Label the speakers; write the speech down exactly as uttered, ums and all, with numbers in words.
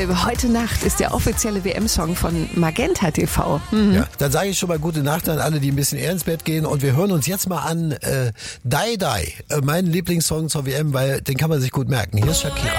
Speaker 1: äh, heute Nacht ist der offizielle W M-Song von Magenta T V. Mhm.
Speaker 2: Ja, dann sage ich schon mal gute Nacht an alle, die ein bisschen eher ins Bett gehen. Und wir hören uns jetzt mal an äh, Die Die, äh, mein Lieblingssong zur W M, weil den kann man sich gut merken. Hier ist Shakira.